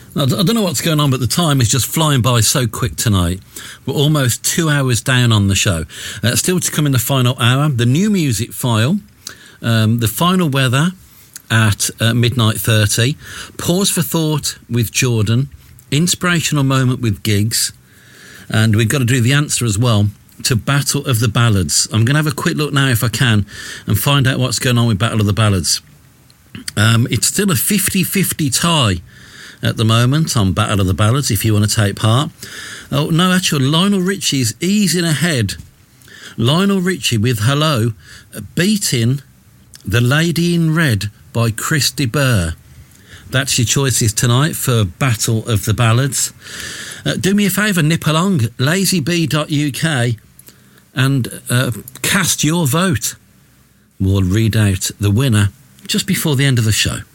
I don't know what's going on, but the time is just flying by so quick tonight. We're almost 2 hours down on the show. Still to come in the final hour, the new music file, the final weather at midnight 30, pause for thought with Jordan, inspirational moment with Gigs, and we've got to do the answer as well to Battle of the Ballads. I'm going to have a quick look now if I can and find out what's going on with Battle of the Ballads. It's still a 50-50 tie at the moment on Battle of the Ballads, if you want to take part. Oh, no, actually, Lionel Richie's easing ahead. Lionel Richie with Hello, beating The Lady in Red by Chris de Burgh. That's your choices tonight for Battle of the Ballads. Do me a favour, nip along, lazybee.uk, and cast your vote. We'll read out the winner just before the end of the show.